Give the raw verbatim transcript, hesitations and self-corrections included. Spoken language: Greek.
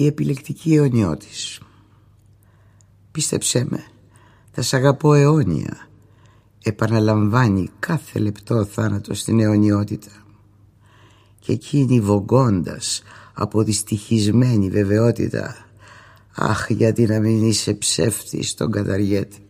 η επιλεκτική αιωνιώτης. Πίστεψέ με, θα σ' αγαπώ αιώνια, επαναλαμβάνει κάθε λεπτό θάνατο στην αιωνιότητα. Και εκείνη βογκώντας από δυστυχισμένη βεβαιότητα, αχ, γιατί να μην είσαι ψεύτης τον καταργέτη.